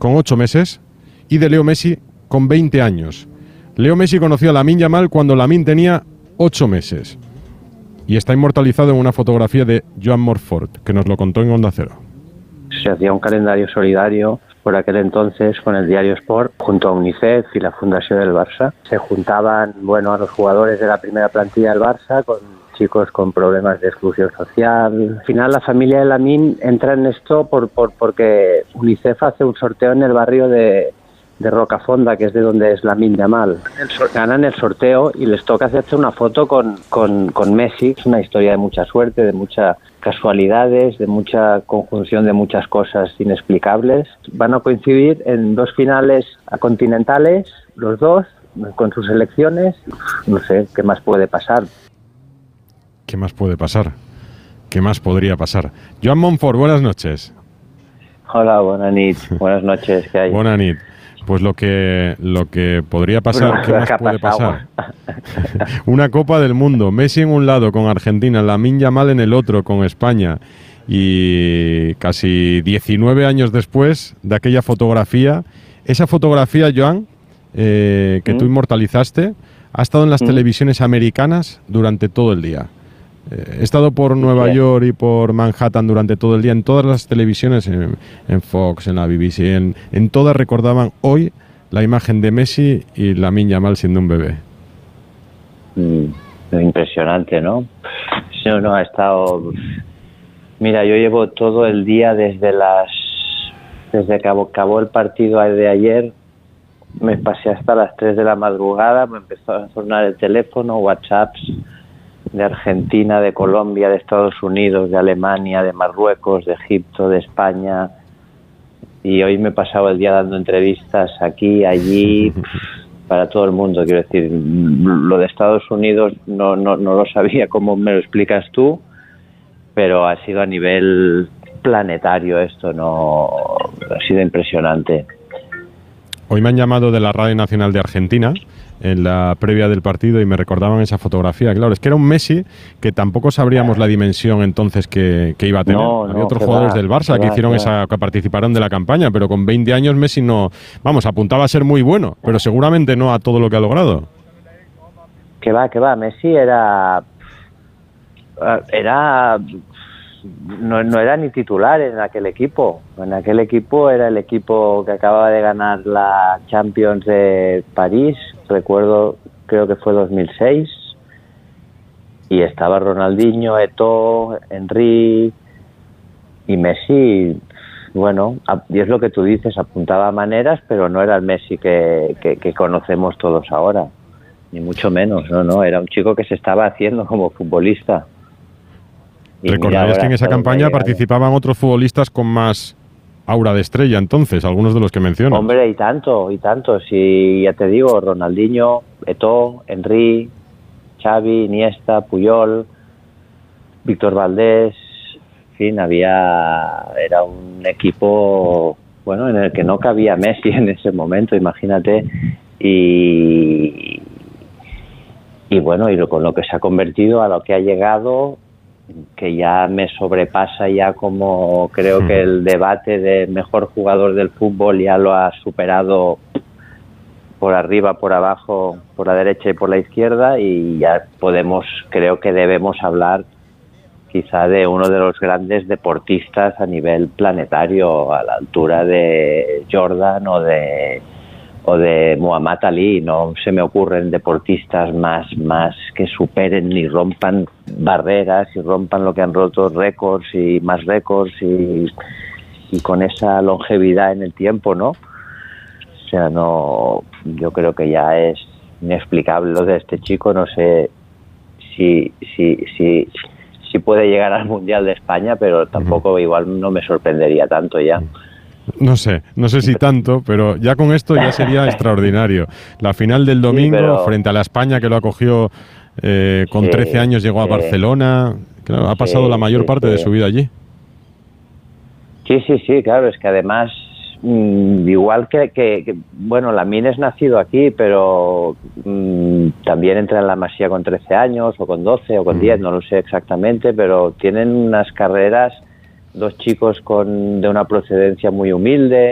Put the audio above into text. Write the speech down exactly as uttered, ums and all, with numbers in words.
con ocho meses y de Leo Messi con veinte años. Leo Messi conoció a Lamine Yamal cuando Lamine tenía ocho meses. Y está inmortalizado en una fotografía de Joan Morfort, que nos lo contó en Onda Cero. Se hacía un calendario solidario por aquel entonces con el diario Sport, junto a UNICEF y la Fundación del Barça. Se juntaban, bueno, a los jugadores de la primera plantilla del Barça con chicos con problemas de exclusión social. Al final la familia de Lamine entra en esto por, por porque UNICEF hace un sorteo en el barrio de, de Rocafonda, que es de donde es Lamine Yamal. Ganan el sorteo y les toca hacerse una foto con, con, con Messi. Es una historia de mucha suerte, de muchas casualidades, de mucha conjunción de muchas cosas inexplicables. Van a coincidir en dos finales continentales, los dos, con sus selecciones. No sé qué más puede pasar. ¿Qué más puede pasar? ¿Qué más podría pasar? Joan Monfort, buenas noches. Hola, buenas noches. Buenas noches, ¿qué hay? Buenas noches. Pues lo que lo que podría pasar, bueno, ¿qué más que puede pasar? Una Copa del Mundo, Messi en un lado con Argentina, Lamine Yamal en el otro con España, y casi diecinueve años después de aquella fotografía, esa fotografía, Joan, eh, que ¿Mm? tú inmortalizaste, ha estado en las ¿Mm? televisiones americanas durante todo el día. He estado por Nueva Bien. York y por Manhattan durante todo el día, en todas las televisiones, en, en Fox, en la B B C, en, en todas recordaban hoy la imagen de Messi y Lamine Yamal siendo un bebé. Mm, impresionante, ¿no? No, no, ha estado... Mira, yo llevo todo el día desde las... Desde que acabó el partido de ayer, me pasé hasta las tres de la madrugada, me empezó a sonar el teléfono, WhatsApps de Argentina, de Colombia, de Estados Unidos, de Alemania, de Marruecos, de Egipto, de España, y hoy me he pasado el día dando entrevistas aquí, allí, para todo el mundo. Quiero decir, lo de Estados Unidos no, no, no lo sabía cómo me lo explicas tú, pero ha sido a nivel planetario esto, no ha sido impresionante. Hoy me han llamado de la Radio Nacional de Argentina en la previa del partido y me recordaban esa fotografía. Claro, es que era un Messi que tampoco sabríamos la dimensión entonces que, que iba a tener. No, Había no, otros jugadores va, del Barça que, que va, hicieron que esa, que participaron de la campaña, pero con veinte años Messi no, vamos, apuntaba a ser muy bueno, pero seguramente no a todo lo que ha logrado. Que va, que va, Messi era era no, no era ni titular en aquel equipo. En aquel equipo era el equipo que acababa de ganar la Champions de París, recuerdo, creo que fue dos mil seis, y estaba Ronaldinho, Eto'o, Henry y Messi. Bueno, y es lo que tú dices, apuntaba maneras, pero no era el Messi que, que, que conocemos todos ahora, ni mucho menos. No, no, era un chico que se estaba haciendo como futbolista. Recordaréis que en esa campaña participaban otros futbolistas con más aura de estrella, entonces, algunos de los que mencionas. Hombre, y tanto, y tanto. Si ya te digo, Ronaldinho, Eto'o, Henry, Xavi, Iniesta, Puyol, Víctor Valdés, en fin, había... Era un equipo, bueno, en el que no cabía Messi en ese momento, imagínate. Y... Y bueno, y lo, con lo que se ha convertido, a lo que ha llegado, que ya me sobrepasa ya, como creo sí. que el debate de mejor jugador del fútbol ya lo ha superado por arriba, por abajo, por la derecha y por la izquierda, y ya podemos, creo que debemos hablar quizá de uno de los grandes deportistas a nivel planetario, a la altura de Jordan o de o de Muhammad Ali. No se me ocurren deportistas más, más que superen y rompan barreras y rompan lo que han roto, récords y más récords, y, y con esa longevidad en el tiempo, ¿no? O sea, no, yo creo que ya es inexplicable lo de este chico. No sé si, si, si, si puede llegar al Mundial de España, pero tampoco uh-huh. igual no me sorprendería tanto ya. No sé, no sé si tanto, pero ya con esto ya sería extraordinario. La final del domingo, sí, pero... frente a la España que lo acogió eh, con sí, trece años, llegó sí. a Barcelona. Claro, ha pasado sí, la mayor sí, parte sí. de su vida allí. Sí, sí, sí, claro, es que además, mmm, igual que, que, que, bueno, Lamine es nacido aquí, pero mmm, también entra en la Masía con trece años, o con doce, o con mm. diez, no lo sé exactamente, pero tienen unas carreras... Dos chicos con de una procedencia muy humilde,